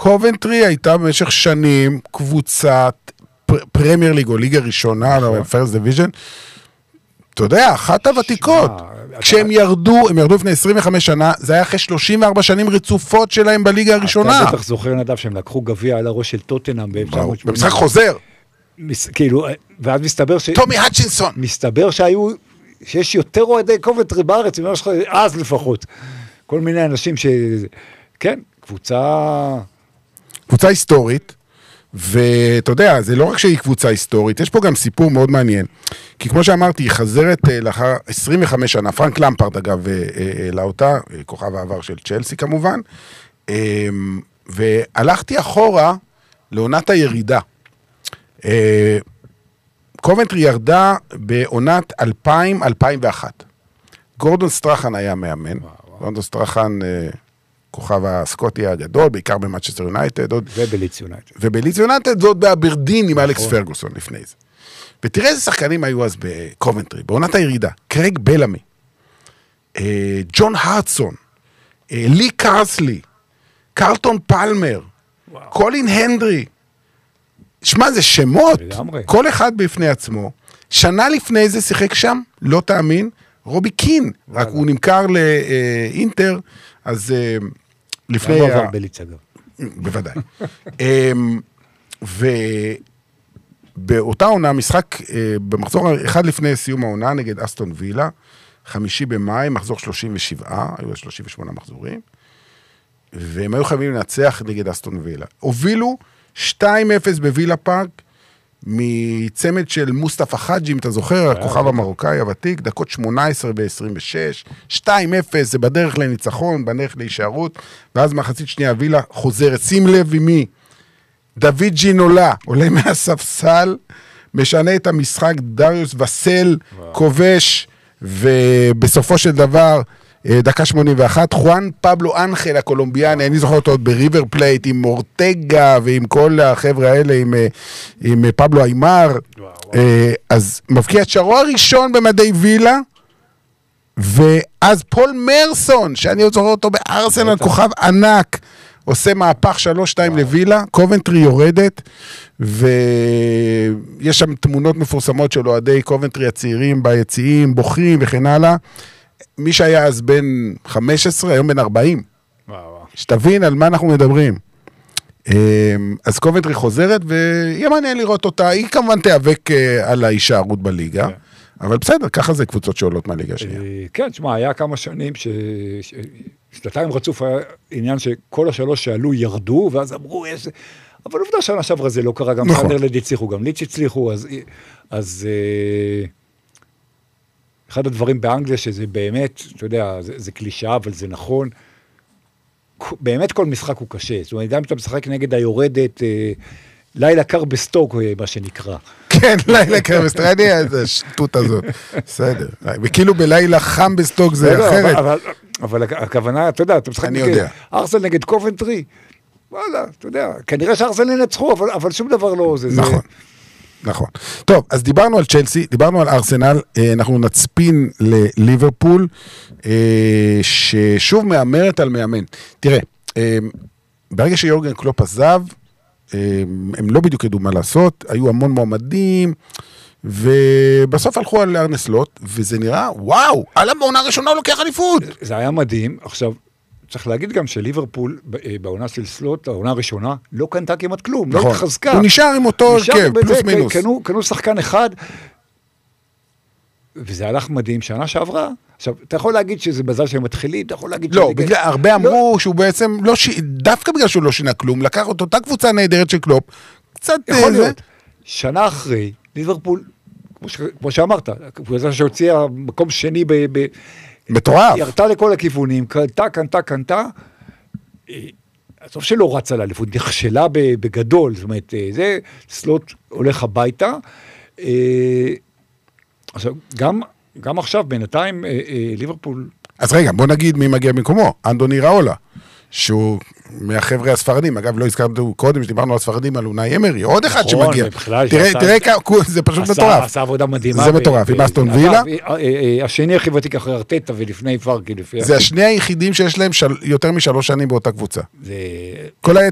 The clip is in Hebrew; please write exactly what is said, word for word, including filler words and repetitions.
קובנטרי הייתה במשך שנים קבוצת פרמייר ליג או ליגה ראשונה, פרסט דיוויז'ן, אתה יודע, אחת הוותיקות. כשהם ירדו, הם ירדו לפני עשרים וחמש שנה, זה היה אחרי שלושים וארבע שנים רצופות שלהם בליגה הראשונה. אתה בטח זוכר נדב שהם לקחו גביע על הראש של טוטנהאם ב-תשע מאות ושמונים. במשחק חוזר. כאילו, ואז מסתבר ש... טומי הטשינסון. מסתבר שהיו, שיש יותר אוהדי קובנטרי בארץ, אז לפחות. כל מיני אנשים ש... כן, קבוצה... קבוצה היסטורית, ואתה יודע, זה לא רק שהיא קבוצה היסטורית, יש פה גם סיפור מאוד מעניין. כי כמו שאמרתי, היא חזרת לאחר עשרים וחמש שנה, פרנק למפרד אגב, העלה אותה, כוכב העבר של צ'לסי כמובן, והלכתי אחורה לעונת הירידה. קובנטרי ירדה בעונת אלפיים אלפיים ואחת. גורדון סטרחן היה מאמן, גורדון סטרחן... כוכב הסקוטי הגדול, בעיקר במאנצ'סטר יונייטד. ובליץ יונייטד. ובליץ יונייטד, זאת באברדין עם אלכס פרגוסון לפני זה. ותראה איזה שחקנים היו אז בקובנטרי, בעונת הירידה. קרייג בלמי, ג'ון הרטסון, לי קרסלי, קרלטון פלמר, קולין הנדרי. שמע, זה שמות, כל אחד בפני עצמו. שנה לפני זה שיחק שם, לא תאמין, רובי קין, רק הוא נמכר לאינטר, אז לפני... גם עבר בליץ אגב. בוודאי. ובאותה עונה, משחק במחזור אחד לפני סיום העונה, נגד אסטון וילה, חמישי במאי, מחזור שלושים ושבע, היו שלושים ושמונה מחזורים, והם היו חייבים לנצח נגד אסטון וילה. הובילו שתיים אפס בווילה פארק, מצמד של מוסטפא חאג'י, אם אתה זוכר, הכוכב המרוקאי הוותיק, דקות שמונה עשרה ב-עשרים ושש, שתיים אפס, זה בדרך לניצחון, בדרך להישארות, ואז מחצית שנייה וילה חוזרת, שים לב עם מי, דוד ג'ינולה, עולה מהספסל, משנה את המשחק, דריוס וסל, כובש, ובסופו של דבר, דקה שמונים ואחת, חואן פבלו אנחל הקולומביאני, אני זוכר אותו עוד בריבר פלייט, עם אורטגה ועם כל החבר'ה האלה, עם, עם פבלו איימר, אז מבקיע את שערו הראשון במדי וילה, ואז פול מרסון, שאני עוד זוכר אותו בארסנל, כוכב ענק, עושה מהפך שלוש שתיים לווילה, קובנטרי יורדת, ויש שם תמונות מפורסמות של אוהדי קובנטרי הצעירים ביציעים, בוכים וכן הלאה, מי שהיה אז בן חמש עשרה, היום בן ארבעים. שתבין על מה אנחנו מדברים. אז קובנטרי חוזרת, ויהיה מעניין לראות אותה, היא כמובן תיאבק על ההישארות בליגה, אבל בסדר, ככה זה קבוצות שעולות מהליגה השנייה. כן, תשמע, היה כמה שנים, שנתיים רצוף היה עניין שכל השלוש שעלו ירדו, ואז אמרו, יש... אבל עובדה שנה שעברה זה לא קרה, גם סנדרלנד הצליחו, גם ליץ' הצליחו, אז... אחד הדברים באנגליה שזה באמת, אתה יודע, זה, זה קלישה, אבל זה נכון, באמת כל משחק הוא קשה, זאת אומרת, גם אם אתה משחק נגד היורדת, אה, לילה קר בסטוק, מה שנקרא. כן, לילה קר בסטוק, אני איזה שטות הזאת, בסדר, וכאילו בלילה חם בסטוק זה אחרת. אבל, אבל הכוונה, אתה יודע, אתה משחק נגד, ארסנל נגד קובנטרי, וואלה, אתה יודע, כנראה שארסנל ינצחו, אבל, אבל שום דבר לא זה. נכון. נכון. טוב, אז דיברנו על צ'לסי, דיברנו על ארסנל, אנחנו נצפין לליברפול, ששוב מאמרת על מאמן. תראה, ברגע שיורגן קלופ עזב, הם לא בדיוק ידעו מה לעשות, היו המון מועמדים, ובסוף הלכו על ארנה סלוט, וזה נראה, וואו, על המעונה הראשונה הוא לוקח אליפות. זה היה מדהים, עכשיו, צריך להגיד גם שליברפול, בעונה של סלוט, העונה הראשונה, לא קנתה כמעט כלום, לא התחזקה. הוא נשאר עם אותו הרכב, פלוס מינוס. קנו שחקן אחד, וזה הלך מדהים, שנה שעברה. עכשיו, אתה יכול להגיד שזה בזל שהם מתחילים, אתה יכול להגיד... לא, הרבה אמרו שהוא בעצם, דווקא בגלל שהוא לא שינה כלום, לקח את אותה קבוצה נהדרת של קלופ, קצת... יכול להיות. שנה אחרי, ליברפול, כמו שאמרת, קבוצה שהוציאה מקום שני ב... מטורף. ירתה לכל הכיוונים, קנתה, קנתה, קנתה, טוב שלא רצה לאליפות, נכשלה בגדול, זאת אומרת, זה סלוט הולך הביתה, עכשיו, גם, גם עכשיו, בינתיים, ליברפול... אז רגע, בוא נגיד מי מגיע במקומו, אנדוני ראולה, שהוא מהחבר'ה הספרדים, אגב, לא הזכרנו קודם, שדיברנו על הספרדים, על אונאי אמרי, עוד אחד שמגיע. תראה, זה פשוט מטורף. עשה עבודה מדהימה. זה מטורף, עם אסטון וילה. השני הכי ותיק אחרי ארטטה, ולפני פארקי. זה השני היחידים שיש להם יותר משלוש שנים באותה קבוצה. כל